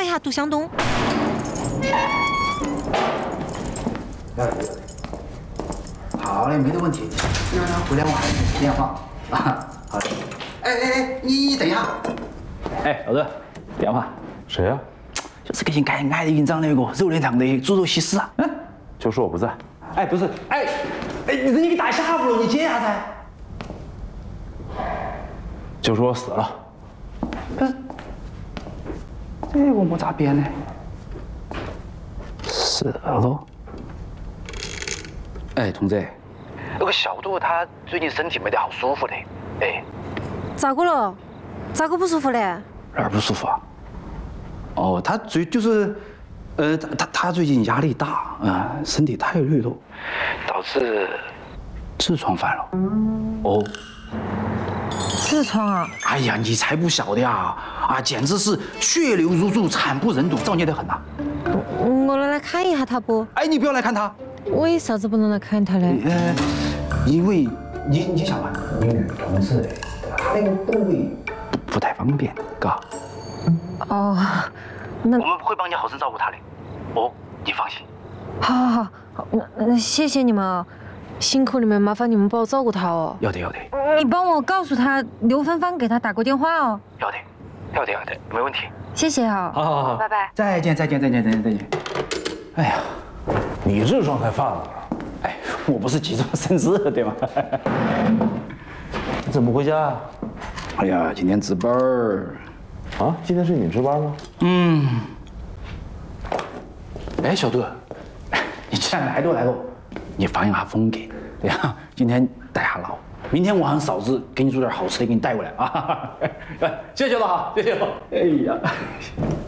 一下杜湘东。 好嘞，没得问题。那回来我还有电话啊。好的。哎，你等一下。哎，老子，电话。 谁呀？ 就是个姓矮的营长那个肉脸烫的猪肉西施啊。嗯， 就说我不在。 哎，不是，哎，你给大下午了，你接啥子？ 就说我死了。 不是，这个我咋编呢？死了。哎，童子，那个小杜他最近身体没得好舒服的，哎， 咋个了？咋个不舒服嘞？ 哪儿不舒服啊？哦，他他最近压力大啊，身体太累了，导致痔疮犯了。哦， 痔疮啊？ 哎呀，你才不晓得呀！啊，简直是血流如注，惨不忍睹，造孽得很呐！ 我来看一下他不？ 哎，你不要来看他。 为啥子不能来看他嘞？ 因为你想嘛，你女同事的，他那个部位不太方便，嘎。 哦，那我们会帮你好生照顾他的。哦，你放心。 好，那谢谢你们啊，辛苦你们，麻烦你们帮我照顾他哦。 要得。 你帮我告诉他刘芬芳给他打过电话哦。 要得，没问题。 谢谢啊。 好， 拜拜。 再见。哎呀， 你痔疮才犯了。 哎，我不是急中生智对吗？ 你怎么不回家啊？ 哎呀，今天值班儿。 啊，今天是你值班吗？ 嗯。哎，小杜，你既然来了，你放一下风格，对呀，今天带下劳，明天我让嫂子给你煮点好吃的给你带过来啊。谢谢了哈，谢谢了。哎呀。